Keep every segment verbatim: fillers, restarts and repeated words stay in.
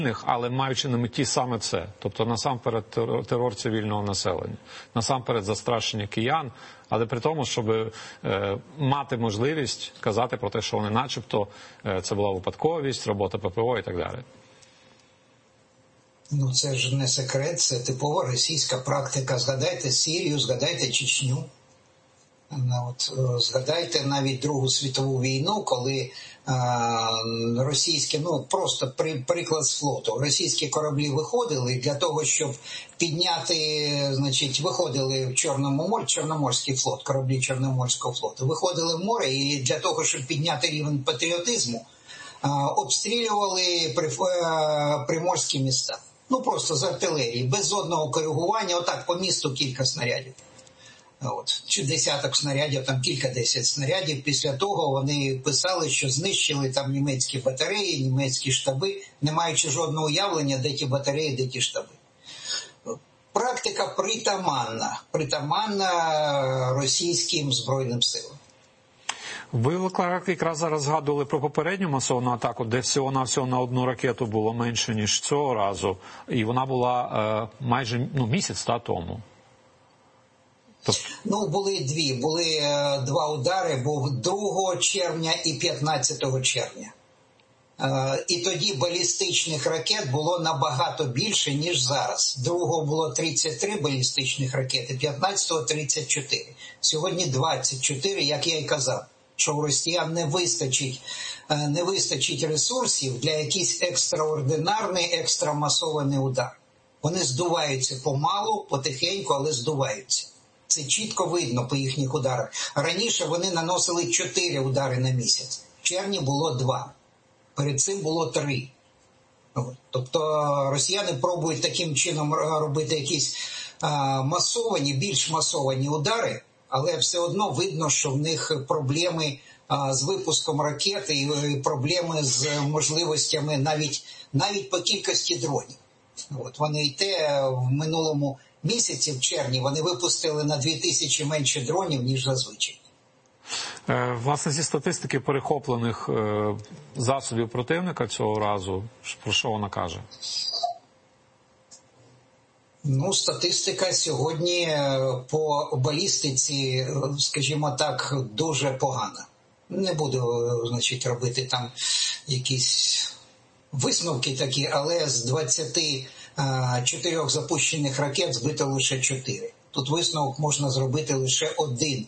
але маючи на меті саме це, тобто насамперед терор цивільного населення, насамперед застрашення киян, але при тому, щоб е, мати можливість казати про те, що вони начебто е, це була випадковість, робота ППО і так далі. Ну це ж не секрет, це типова російська практика. Згадайте Сирію, згадайте Чечню. От, згадайте навіть Другу світову війну, коли а, російські, ну просто при, приклад з флоту, російські кораблі виходили для того, щоб підняти, значить, виходили в Чорному морі, Чорноморський флот, кораблі Чорноморського флоту, виходили в море і для того, щоб підняти рівень патріотизму, а, обстрілювали при, а, приморські міста. Ну просто з артилерії, без жодного коригування, отак по місту кілька снарядів. От, чи десяток снарядів, там кілька-десять снарядів. Після того вони писали, що знищили там німецькі батареї, німецькі штаби, не маючи жодного уявлення, де ті батареї, де ті штаби. Практика притаманна, притаманна російським Збройним силам. Ви якраз зараз згадували про попередню масовану атаку, де всього-навсього на одну ракету було менше, ніж цього разу. І вона була е, майже ну, місяць та тому. Ну, були дві. Були е, два удари, був другого червня і п'ятнадцятого червня. Е, і тоді балістичних ракет було набагато більше, ніж зараз. Другого було тридцять три балістичних ракети, п'ятнадцятого – тридцять чотири. Сьогодні двадцять чотири, як я й казав, що у росіян не вистачить, е, не вистачить ресурсів для якийсь екстраординарний, екстрамасований удар. Вони здуваються помалу, потихеньку, але здуваються. Це чітко видно по їхніх ударах. Раніше вони наносили чотири удари на місяць. В червні було два. Перед цим було три. Тобто росіяни пробують таким чином робити якісь а, масовані, більш масовані удари, але все одно видно, що в них проблеми а, з випуском ракет і проблеми з можливостями навіть, навіть по кількості дронів. От вони й те в минулому місяці, в червні, вони випустили на дві тисячі менше дронів, ніж зазвичай. Власне, зі статистики перехоплених засобів противника цього разу, про що вона каже? Ну, статистика сьогодні по балістиці, скажімо так, дуже погана. Не буду, значить, робити там якісь висновки такі, але з двадцяти чотирьох запущених ракет збито лише чотири. Тут висновок можна зробити лише один.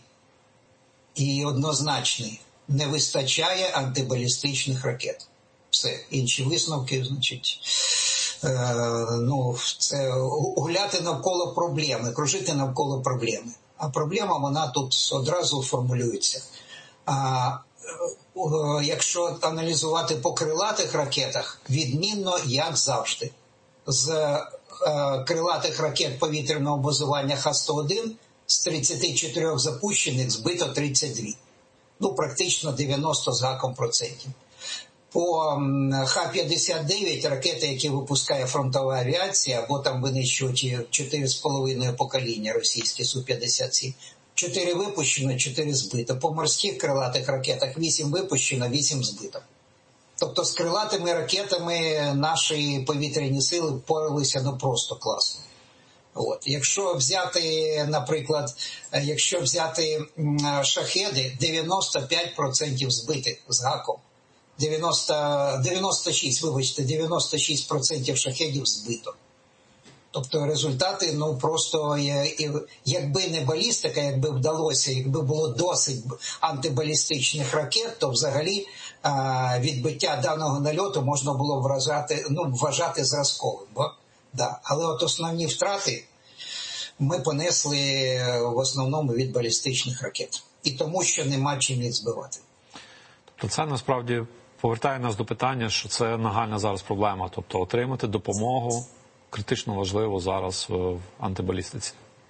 І однозначний. Не вистачає антибалістичних ракет. Все. Інші висновки, значить, е, ну, це гуляти навколо проблеми, кружити навколо проблеми. А проблема, вона тут одразу формулюється. А е, якщо аналізувати по крилатих ракетах, відмінно, як завжди. З е, крилатих ракет повітряного базування Х сто один з тридцяти чотирьох запущених збито тридцять два. Ну, практично дев'яносто з гаком процентів. По Х п'ятдесят дев'ять ракети, які випускає фронтова авіація, або там винищувачі чотири з половиною покоління російські Су п'ятдесят сім, чотири випущено, чотири збито. По морських крилатих ракетах вісім випущено, вісім збито. Тобто з крилатими ракетами наші повітряні сили впоралися ну просто класно. От. Якщо взяти, наприклад, якщо взяти шахеди, дев'яносто п'ять відсотків збитих з гаком. дев'яносто, дев'яносто шість, вибачте, дев'яносто шість відсотків шахедів збито. Тобто результати, ну просто, якби не балістика, якби вдалося, якби було досить антибалістичних ракет, то взагалі відбиття даного нальоту можна було вважати, ну, вважати зразковим. Бо, да. Але от основні втрати ми понесли в основному від балістичних ракет. І тому, що нема чим їх збивати. Тобто це насправді повертає нас до питання, що це нагальна зараз проблема. Тобто отримати допомогу критично важливо зараз в антибалістиці.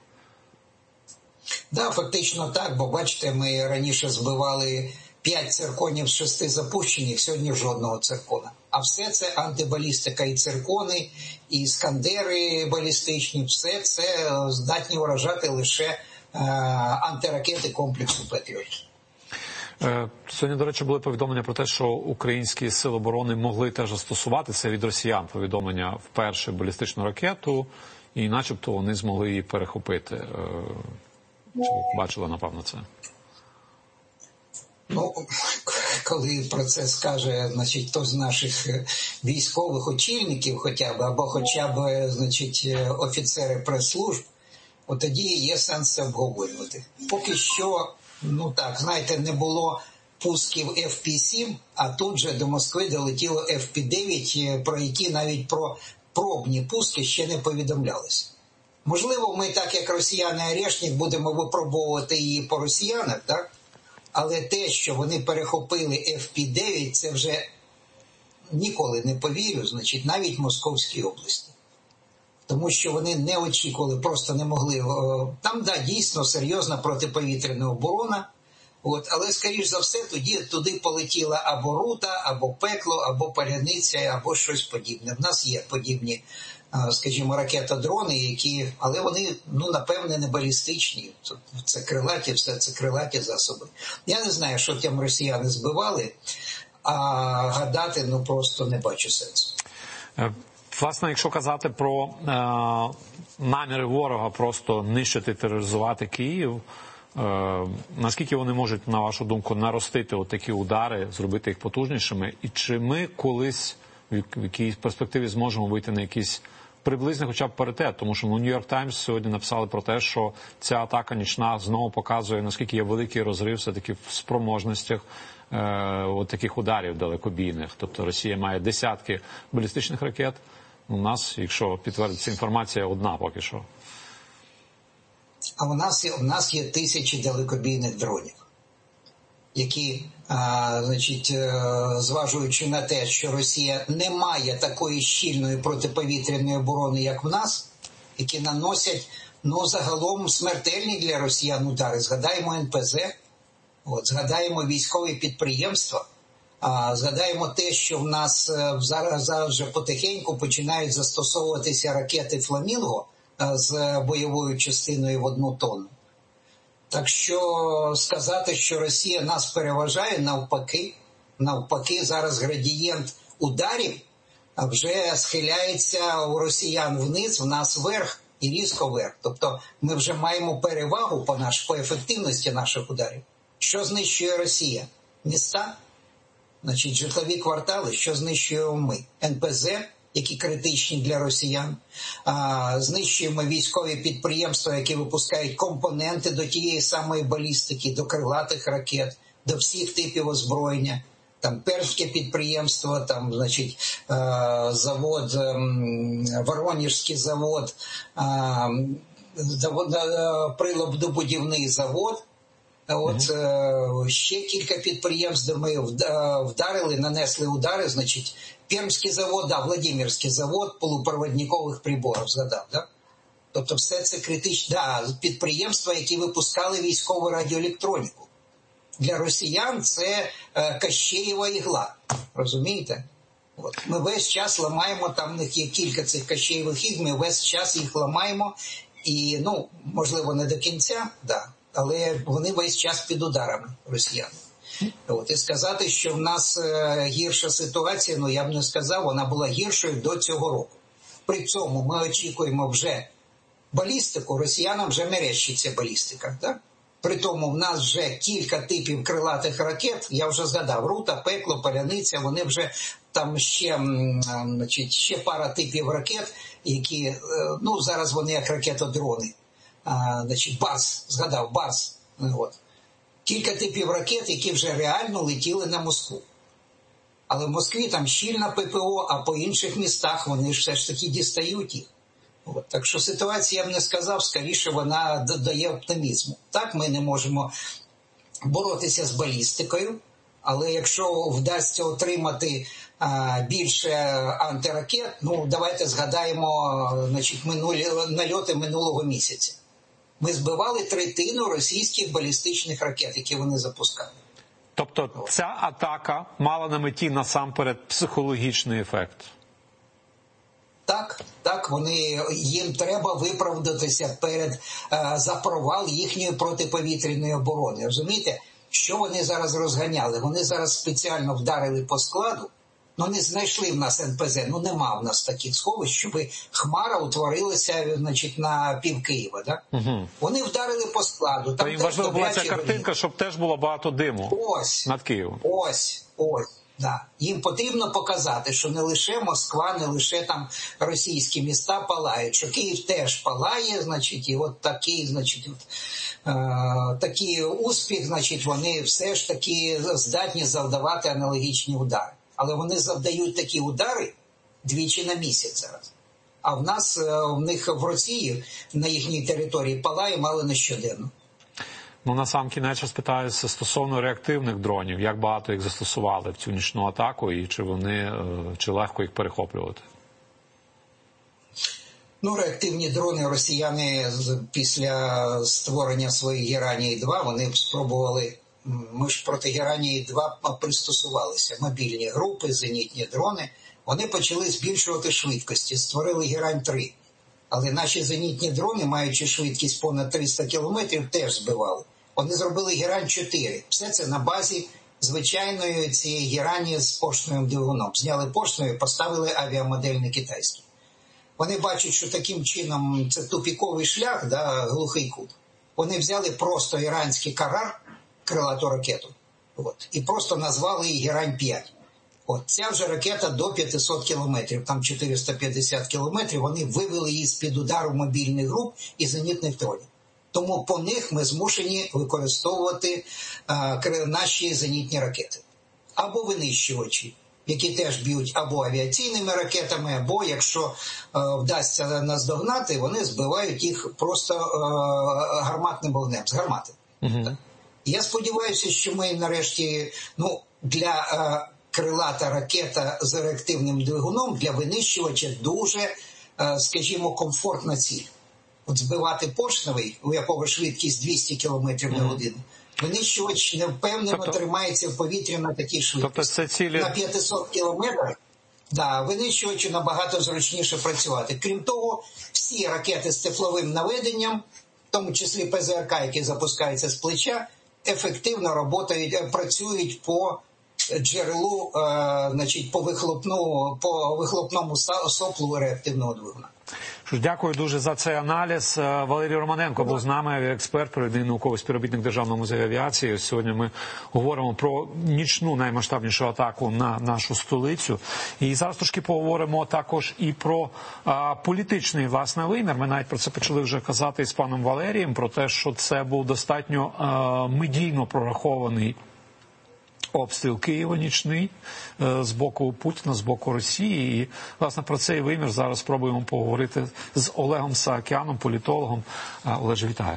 Так, да, фактично так, бо бачите, ми раніше збивали п'ять цирконів з шести запущених, сьогодні жодного циркона. А все це антибалістика, і циркони, і іскандери балістичні, все це здатні вражати лише е, антиракети комплексу Петріот. Сьогодні, до речі, були повідомлення про те, що українські сили оборони могли теж застосувати це від росіян повідомлення в першу балістичну ракету, і начебто вони змогли її перехопити. Чи ви бачили, напевно, це? Ну, коли про це скаже, значить, хто з наших військових очільників хоча б, або хоча б, значить, офіцери прес-служб, от тоді є сенс це обговорювати. Поки що, ну так, знаєте, не було пусків еф пі сім, а тут же до Москви долетіло еф пі дев'ять, про які навіть про пробні пуски ще не повідомлялося. Можливо, ми так, як росіяни-арешник, будемо випробовувати її по росіянах, так? Але те, що вони перехопили еф пі дев'ять, це вже ніколи не повірю, значить, навіть в Московській області. Тому що вони не очікували, просто не могли. Там, да, дійсно серйозна протиповітряна оборона, от, але, скоріш за все, тоді туди полетіла або рута, або пекло, або паляниця, або щось подібне. В нас є подібні, скажімо, ракетодрони, які, але вони, ну, напевне, не балістичні. Це крилаті, все це крилаті засоби. Я не знаю, що там росіяни збивали, а гадати, ну, просто не бачу сенсу. Власне, якщо казати про е, наміри ворога просто нищити, тероризувати Київ, е, наскільки вони можуть, на вашу думку, наростити отакі удари, зробити їх потужнішими? І чи ми колись в якійсь перспективі зможемо вийти на якийсь приблизний хоча б паритет? Тому що ну, Нью-Йорк Таймс сьогодні написали про те, що ця атака нічна знову показує, наскільки є великий розрив все-таки в спроможностях е, от таких ударів далекобійних. Тобто Росія має десятки балістичних ракет. У нас, якщо підтвердиться інформація, одна поки що. А у нас є, у нас є тисячі далекобійних дронів, які, а, значить, зважуючи на те, що Росія не має такої щільної протиповітряної оборони, як в нас, які наносять, ну, загалом смертельні для росіян удари. Згадаємо ен пе зет, от, згадаємо військові підприємства. А, згадаємо те, що в нас зараз, зараз вже потихеньку починають застосовуватися ракети «Фламінго» з бойовою частиною в одну тонну. Так що сказати, що Росія нас переважає, навпаки, навпаки, зараз градієнт ударів вже схиляється у росіян вниз, в нас вверх і різко вверх. Тобто ми вже маємо перевагу по, наш, по ефективності наших ударів. Що знищує Росія? Міста? Значить, житлові квартали, що знищуємо ми? ен пе зет, які критичні для росіян. А, знищуємо військові підприємства, які випускають компоненти до тієї самої балістики, до крилатих ракет, до всіх типів озброєння. Там перське підприємство, там, значить, завод, Воронежський завод, завод прилобдобудівний завод. От mm-hmm. ще кілька підприємств, де ми вдарили, нанесли удари, значить, Пермський завод, да, Владимирський завод полупроводникових приборів, згадав, да? Тобто все це критичне, да, підприємства, які випускали військову радіоелектроніку. Для росіян це е, Кащеєва ігла, розумієте? От. Ми весь час ламаємо, там в них є кілька цих Кащеєвих ігл, ми весь час їх ламаємо, і, ну, можливо, не до кінця, да, але вони весь час під ударами росіян. От, і сказати, що в нас е, гірша ситуація, ну я б не сказав, вона була гіршою до цього року. При цьому ми очікуємо вже балістику, росіянам вже мерещиться балістика. Так? При тому в нас вже кілька типів крилатих ракет, я вже згадав, рута, пекло, паляниця, вони вже там ще, значить, ще пара типів ракет, які, ну зараз вони як ракетодрони. А, значить, Барс, згадав, Барс. От. Кілька типів ракет, які вже реально летіли на Москву. Але в Москві там щільна пе пе о, а по інших містах вони ж все ж таки дістають їх. От. Так що ситуація, я б не сказав, скоріше вона додає оптимізму. Так, ми не можемо боротися з балістикою, але якщо вдасться отримати а, більше антиракет, ну давайте згадаємо, значить, минулі, нальоти минулого місяця. Ми збивали третину російських балістичних ракет, які вони запускали. Тобто ця атака мала на меті насамперед психологічний ефект? Так, так, вони, їм треба виправдатися перед, за провал їхньої протиповітряної оборони. Розумієте? Що вони зараз розганяли? Вони зараз спеціально вдарили по складу. Ну, не знайшли в нас ен пе зет, ну нема в нас таких сховищ, щоб Хмара утворилася, значить, на пів Києва, да? Угу. Вони вдарили по складу. Там їм важлива була ця картинка, горі. Щоб теж було багато диму ось, над Києвом. Ось, ось, да. Їм потрібно показати, що не лише Москва, не лише там російські міста палають, що Київ теж палає, значить, і от такий, значить, от, е, такий успіх, значить, вони все ж таки здатні завдавати аналогічні удари. Але вони завдають такі удари двічі на місяць зараз. А в нас, в них в Росії, на їхній території палає мало не щоденно. Ну, на сам кінець спитаюся стосовно реактивних дронів. Як багато їх застосували в цю нічну атаку і чи вони, чи легко їх перехоплювати? Ну, реактивні дрони росіяни після створення своїх Гераній два, вони спробували. Ми ж проти Геранії два пристосувалися. Мобільні групи, зенітні дрони. Вони почали збільшувати швидкості. Створили Герань три. Але наші зенітні дрони, маючи швидкість понад триста кілометрів, теж збивали. Вони зробили Герань чотири. Все це на базі звичайної цієї Герані з поршневим двигуном. Зняли поршневі, поставили авіамодельний китайський. Вони бачать, що таким чином це тупіковий шлях, да, глухий кут. Вони взяли просто іранський Карар, крилату ракету, от, і просто назвали її Герань п'ять. От ця вже ракета до п'ятсот кілометрів, там чотириста п'ятдесят кілометрів, вони вивели її з-під удару мобільних груп і зенітних дронів. Тому по них ми змушені використовувати а, наші зенітні ракети. Або винищувачі, які теж б'ють або авіаційними ракетами, або, якщо а, вдасться наздогнати, вони збивають їх просто а, гарматним вогнем, з гармати. Угу. Я сподіваюся, що ми нарешті, ну, для е, крилата ракета з реактивним двигуном, для винищувача дуже, е, скажімо, комфортна ціль. От збивати поршневий, у якого швидкість двісті кілометрів на годину, винищувач невпевнено тобто, тримається в повітрі на такій швидкості. Тобто це цілі... На п'ятсот кілометрів, да, винищувачу набагато зручніше працювати. Крім того, всі ракети з тепловим наведенням, в тому числі пе зе ер ка, які запускаються з плеча, ефективно роботають, працюють по джерелу, е, значить, по вихлопну, по вихлопному соплу реактивного двигуна. Дякую дуже за цей аналіз. Валерій Романенко був з нами, експерт, провідний науковий співробітник Державного музею авіації. Сьогодні ми говоримо про нічну наймасштабнішу атаку на нашу столицю. І зараз трошки поговоримо також і про а, політичний, власне, вимір. Ми навіть про це почали вже казати з паном Валерієм, про те, що це був достатньо а, медійно прорахований обстріл Києва нічний з боку Путіна, з боку Росії. І, власне, про цей вимір зараз спробуємо поговорити з Олегом Саакяном, політологом. Олеже, вітаю.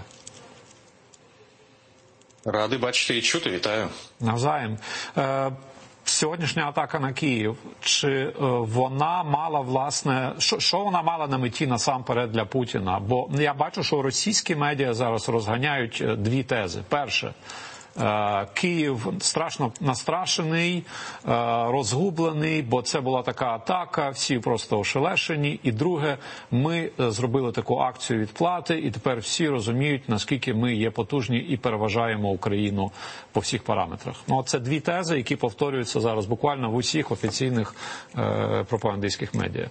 Радий бачити і чути. Вітаю. Навзаєм. Сьогоднішня атака на Київ, чи вона мала, власне, що, що вона мала на меті насамперед для Путіна? Бо я бачу, що російські медіа зараз розганяють дві тези. Перше, Київ страшно настрашений, розгублений, бо це була така атака, всі просто ошелешені. І друге, ми зробили таку акцію відплати, і тепер всі розуміють, наскільки ми є потужні і переважаємо Україну по всіх параметрах. Ну, це дві тези, які повторюються зараз буквально в усіх офіційних е, пропагандистських медіа.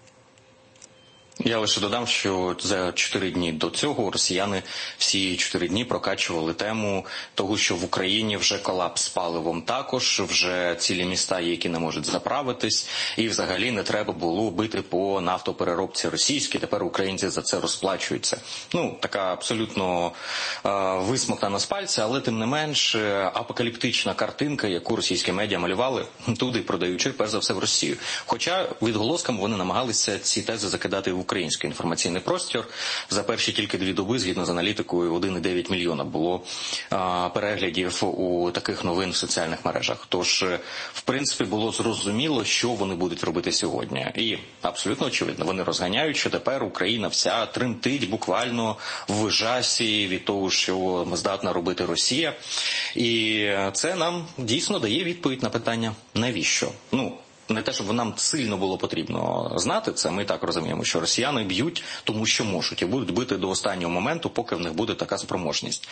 Я лише додам, що за чотири дні до цього росіяни всі чотири дні прокачували тему того, що в Україні вже колапс з паливом також, вже цілі міста є, які не можуть заправитись, і взагалі не треба було бити по нафтопереробці російській, тепер українці за це розплачуються. Ну, така абсолютно е, висмоктана з пальця, але тим не менш апокаліптична картинка, яку російські медіа малювали, туди продаючи, перш за все, в Росію. Хоча відголосками вони намагалися ці тези закидати в український інформаційний простір. За перші тільки дві доби, згідно з аналітикою, один цілих дев'ять мільйона було а, переглядів у таких новин в соціальних мережах. Тож, в принципі, було зрозуміло, що вони будуть робити сьогодні. І абсолютно очевидно, вони розганяють, що тепер Україна вся тремтить буквально в жасі від того, що здатна робити Росія. І це нам дійсно дає відповідь на питання, навіщо? Ну, не те, щоб нам сильно було потрібно знати це, ми так розуміємо, що росіяни б'ють, тому що можуть, і будуть бити до останнього моменту, поки в них буде така спроможність.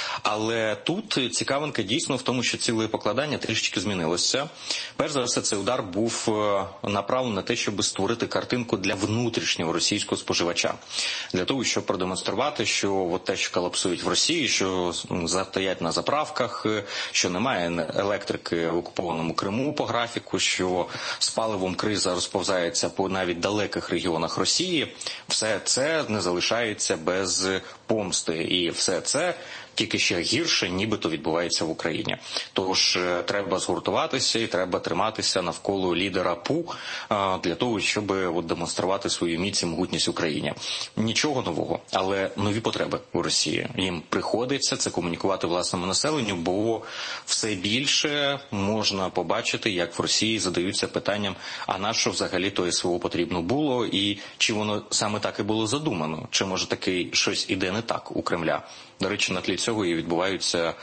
Але тут цікавинка дійсно в тому, що ціле покладання трішечки змінилося. Перш за все, цей удар був направлений на те, щоб створити картинку для внутрішнього російського споживача. Для того, щоб продемонструвати, що от те, що колапсують в Росії, що стоять на заправках, що немає електрики в окупованому Криму по графіку, що з паливом криза розповзається по навіть далеких регіонах Росії, все це не залишається без помсти. І все це тільки ще гірше, нібито відбувається в Україні. Тож треба згуртуватися і треба триматися навколо лідера ПУ для того, щоб от, демонструвати свою міць і могутність Україні. Нічого нового, але нові потреби у Росії. Їм приходиться це комунікувати власному населенню, бо все більше можна побачити, як в Росії задаються питанням, а на що взагалі то СВО потрібно було, і чи воно саме так і було задумано, чи може таки щось іде не так у Кремля. До речі, на тлі цього і відбуваються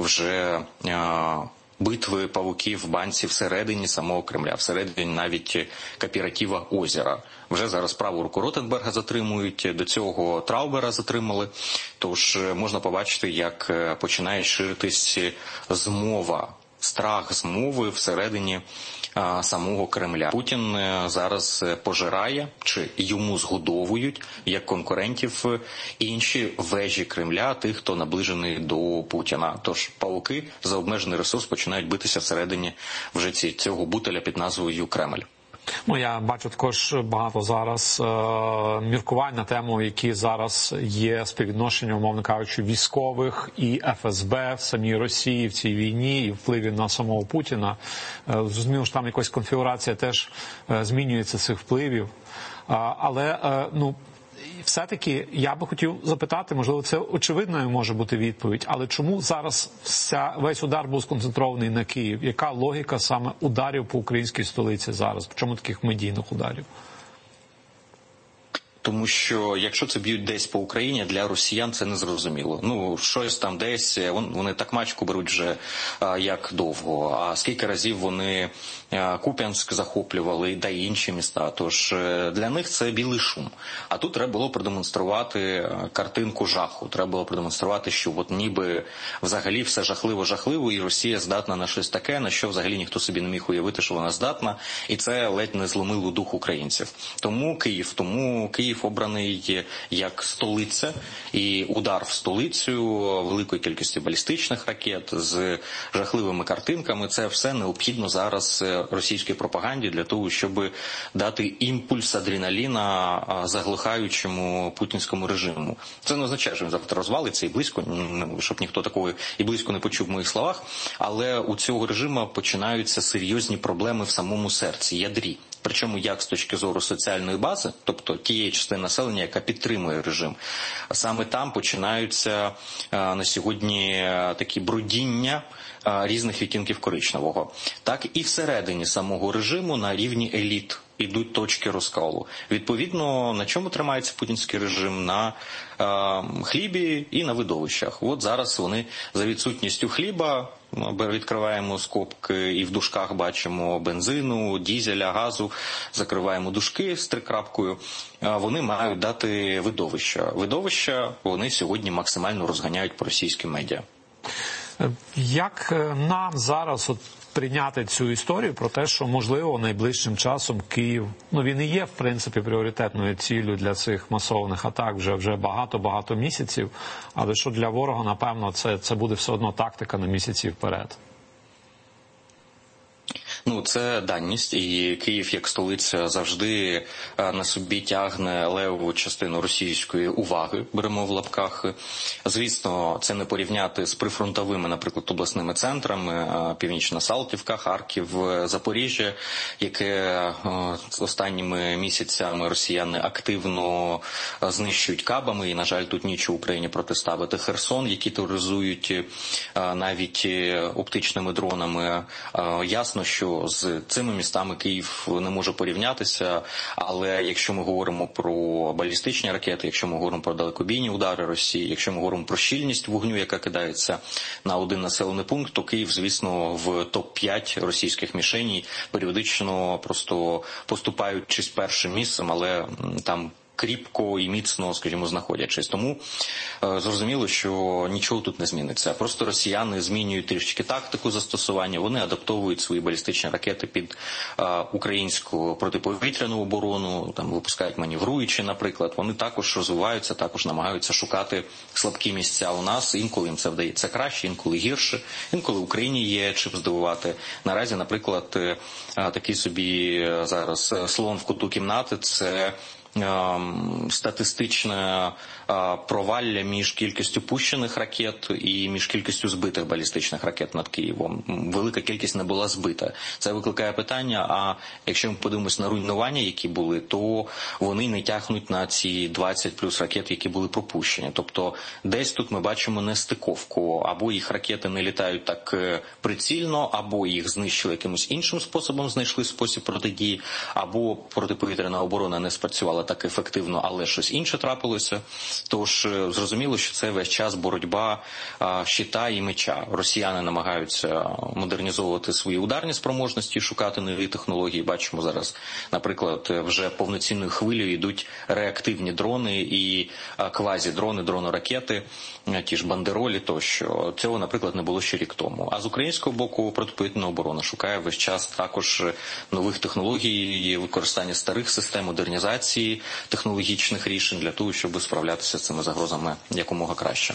вже а, битви павуків в банці всередині самого Кремля, всередині навіть кооператива «Озеро». Вже зараз праву руку Ротенберга затримують, до цього Траубера затримали. Тож можна побачити, як починає ширитись змова, страх змови всередині а, самого Кремля. Путін зараз пожирає, чи йому згодовують, як конкурентів, інші вежі Кремля, тих, хто наближений до Путіна. Тож павуки за обмежений ресурс починають битися всередині вже ці, цього бутеля під назвою Кремль. Ну, я бачу також багато зараз е, міркувань на тему, які зараз є співвідношення, умовно кажучи, військових і еф ес бе в самій Росії в цій війні і впливі на самого Путіна. Е, зрозуміло, що там якась конфігурація теж е, змінюється цих впливів. Е, але, е, ну, все-таки я би хотів запитати, можливо, це очевидною може бути відповідь, але чому зараз вся, весь удар був сконцентрований на Київ? Яка логіка саме ударів по українській столиці зараз? Чому таких медійних ударів? Тому що, якщо це б'ють десь по Україні, для росіян це незрозуміло. Ну, щось там десь, вони так мачку беруть вже а, як довго. А скільки разів вони а, Куп'янськ захоплювали, да й інші міста. Тож для них це білий шум. А тут треба було продемонструвати картинку жаху. Треба було продемонструвати, що от ніби взагалі все жахливо-жахливо, і Росія здатна на щось таке, на що взагалі ніхто собі не міг уявити, що вона здатна. І це ледь не зломило дух українців. Тому Київ, тому Київ Київ обраний як столиця, і удар в столицю великої кількості балістичних ракет з жахливими картинками – це все необхідно зараз російській пропаганді для того, щоб дати імпульс адреналіна заглихаючому путінському режиму. Це не означає, що він завтра розвалиться і близько, щоб ніхто такого і близько не почув в моїх словах, але у цього режиму починаються серйозні проблеми в самому серці, ядрі. Причому як з точки зору соціальної бази, тобто тієї частини населення, яка підтримує режим. Саме там починаються на сьогодні такі брудіння різних відтінків коричневого. Так і всередині самого режиму на рівні еліт ідуть точки розколу. Відповідно, на чому тримається путінський режим? На е, хлібі і на видовищах. От зараз вони за відсутністю хліба, відкриваємо скобки і в дужках бачимо бензину, дізеля, газу, закриваємо дужки з трикрапкою, вони мають дати видовища. Видовища вони сьогодні максимально розганяють по російським медіа. Як нам зараз от прийняти цю історію про те, що, можливо, найближчим часом Київ, ну він і є, в принципі, пріоритетною ціллю для цих масованих атак вже вже багато-багато місяців, але що для ворога, напевно, це, це буде все одно тактика на місяці вперед? Ну, це даність, і Київ як столиця завжди на собі тягне левову частину російської уваги, беремо в лапках. Звісно, це не порівняти з прифронтовими, наприклад, обласними центрами, Північна Салтівка, Харків, Запоріжжя, яке останніми місяцями росіяни активно знищують кабами, і, на жаль, тут нічого Україні протиставити. Херсон, які тероризують навіть оптичними дронами. Ясно, що що з цими містами Київ не може порівнятися, але якщо ми говоримо про балістичні ракети, якщо ми говоримо про далекобійні удари Росії, якщо ми говоримо про щільність вогню, яка кидається на один населений пункт, то Київ, звісно, в топ п'ять російських мішеней періодично просто поступаючись першим місцем, але там кріпко і міцно, скажімо, знаходячись. Тому е, зрозуміло, що нічого тут не зміниться. Просто росіяни змінюють трішки тактику застосування, вони адаптовують свої балістичні ракети під е, українську протиповітряну оборону, там випускають маневруючі, наприклад. Вони також розвиваються, також намагаються шукати слабкі місця у нас. Інколи їм це вдається краще, інколи гірше. Інколи Україні є чим здивувати. Наразі, наприклад, е, такий собі зараз слон в куту кімнати – це статистичне провалля між кількістю пущених ракет і між кількістю збитих балістичних ракет над Києвом. Велика кількість не була збита. Це викликає питання, а якщо ми подивимось на руйнування, які були, то вони не тягнуть на ці двадцять плюс ракет, які були пропущені. Тобто десь тут ми бачимо нестиковку. Або їх ракети не літають так прицільно, або їх знищили якимось іншим способом, знайшли спосіб протидії, або протиповітряна оборона не спрацювала так ефективно, але щось інше трапилося. Тож зрозуміло, що це весь час боротьба а, щита і меча. Росіяни намагаються модернізовувати свої ударні спроможності, шукати нові технології. Бачимо зараз, наприклад, вже повноцінною хвилею йдуть реактивні дрони і а, квазі-дрони, дрони-ракети, ті ж бандеролі тощо. Цього, наприклад, не було ще рік тому. А з українського боку протиповітряна оборона шукає весь час також нових технологій, використання старих систем, модернізації технологічних рішень для того, щоб справлятися з цими загрозами якомога краще.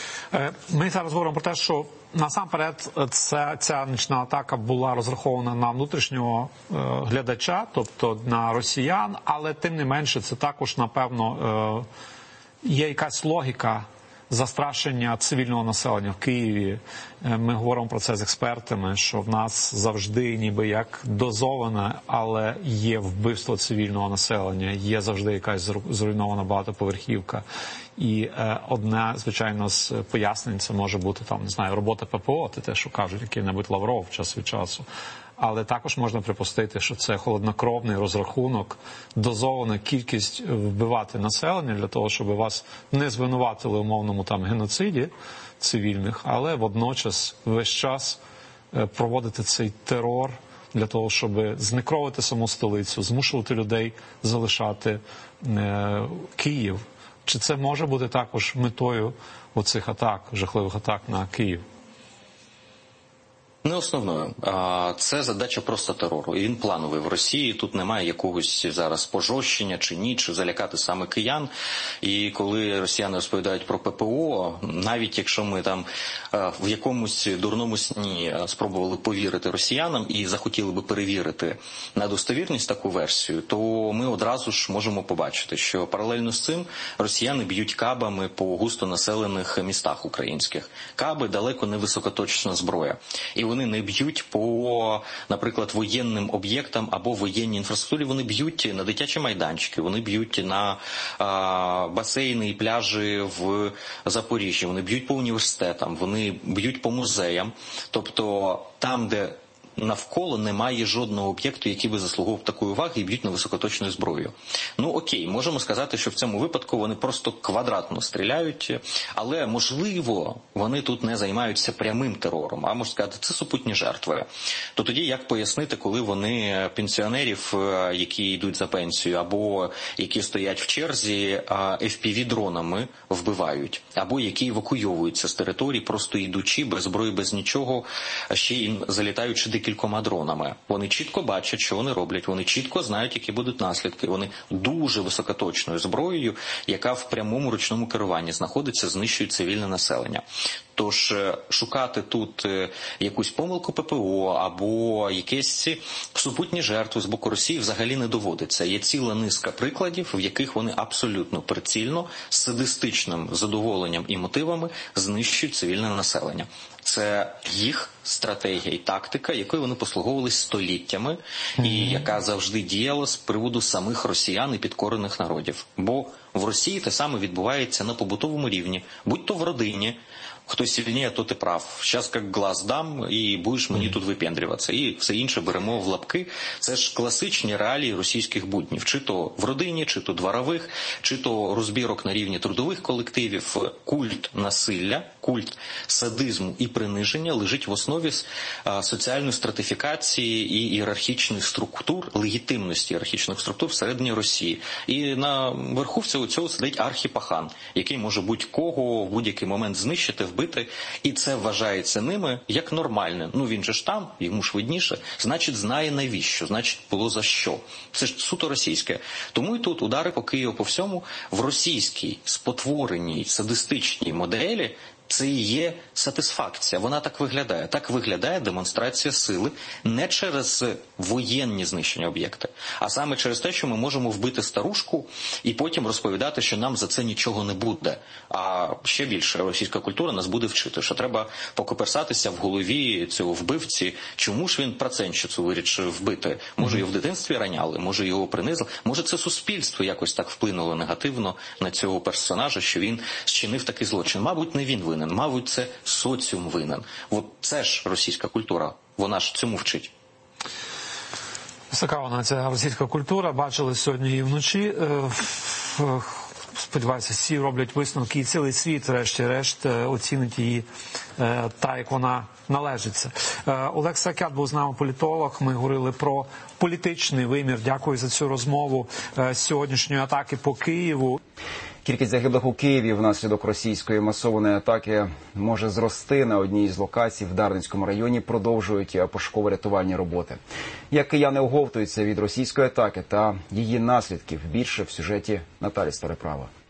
Ми зараз говоримо про те, що насамперед ця, ця нічна атака була розрахована на внутрішнього е, глядача, тобто на росіян, але тим не менше це також, напевно, е, є якась логіка застрашення цивільного населення в Києві. Ми говоримо про це з експертами, що в нас завжди ніби як дозоване, але є вбивство цивільного населення, є завжди якась зруйнована багатоповерхівка. І е, одне, звичайно, з пояснень це може бути там, не знаю, робота ППО, це те, що кажуть який-небудь Лавров час від часу. Але також можна припустити, що це холоднокровний розрахунок, дозована кількість вбивати населення для того, щоб вас не звинуватили в умовному там геноциді цивільних, але водночас весь час проводити цей терор для того, щоб знекровити саму столицю, змушувати людей залишати е, Київ. Чи це може бути також метою оцих атак, жахливих атак на Київ? Не основною. Це задача просто терору. І він плановий в Росії. Тут немає якогось зараз пожорщення чи ні, чи залякати саме киян. І коли росіяни розповідають про ППО, навіть якщо ми там в якомусь дурному сні спробували повірити росіянам і захотіли би перевірити на достовірність таку версію, то ми одразу ж можемо побачити, що паралельно з цим росіяни б'ють кабами по густонаселених містах українських. Каби далеко не високоточна зброя. І вони не б'ють по, наприклад, воєнним об'єктам або воєнній інфраструктурі, вони б'ють на дитячі майданчики, вони б'ють на а, басейни і пляжі в Запоріжжі, вони б'ють по університетам, вони б'ють по музеям. Тобто там, де навколо немає жодного об'єкту, який би заслуговував такої уваги, і б'ють на високоточною зброєю. Ну окей, можемо сказати, що в цьому випадку вони просто квадратно стріляють, але можливо вони тут не займаються прямим терором, а можна сказати, це супутні жертви. То тоді як пояснити, коли вони пенсіонерів, які йдуть за пенсію, або які стоять в черзі, еф пі ві-дронами вбивають, або які евакуйовуються з території, просто йдучи, без зброї, без нічого, ще й залітаючи декількома дронами. Вони чітко бачать, що вони роблять, вони чітко знають, які будуть наслідки. Вони дуже високоточною зброєю, яка в прямому ручному керуванні знаходиться, знищують цивільне населення. Тож шукати тут якусь помилку ППО або якісь супутні жертви з боку Росії взагалі не доводиться. Є ціла низка прикладів, в яких вони абсолютно прицільно, з садистичним задоволенням і мотивами знищують цивільне населення. Це їх стратегія і тактика, якою вони послуговувались століттями, і яка завжди діяла з приводу самих росіян і підкорених народів. Бо в Росії те саме відбувається на побутовому рівні, будь то в родині, кто сильнее, тот и прав. Сейчас как глаз дам, і будеш мені тут випендрюватися. І все інше беремо в лапки. Це ж класичні реалії російських буднів. Чи то в родині, чи то дворових, чи то розбірок на рівні трудових колективів. Культ насилля, культ садизму і приниження лежить в основі соціальної стратифікації і ієрархічних структур, легітимності ієрархічних структур всередині Росії. І на верху всього цього сидить архіпахан, який може будь-кого в будь-який момент знищити, вбити, і це вважається ними як нормальне. Ну він же ж там, йому ж видніше, значить знає навіщо, значить було за що. Це ж суто російське. Тому і тут удари по Києву по всьому в російській спотвореній садистичній моделі. Це і є сатисфакція. Вона так виглядає. Так виглядає демонстрація сили не через воєнні знищення об'єкти, а саме через те, що ми можемо вбити старушку і потім розповідати, що нам за це нічого не буде. А ще більше російська культура нас буде вчити, що треба покоперсатися в голові цього вбивці, чому ж він процентщицю вирішив вбити. Може його в дитинстві раняли, може його принизили, може це суспільство якось так вплинуло негативно на цього персонажа, що він зчинив такий злочин. Мабуть, не він винен. Мабуть, це соціум винен. От це ж російська культура, вона ж цьому вчить. Така вона, ця російська культура. Бачили сьогодні і вночі. Сподіваюся, всі роблять висновки, і цілий світ, врешті-решт, оцінить її так, як вона належиться. Олег Сакят був з нами, політолог. Ми говорили про політичний вимір. Дякую за цю розмову сьогоднішньої атаки по Києву. Кількість загиблих у Києві внаслідок російської масованої атаки може зрости. На одній з локацій в Дарницькому районі продовжують пошуково-рятувальні роботи. Як кияни оговтуються від російської атаки та її наслідків, більше в сюжеті Наталі Стариправа.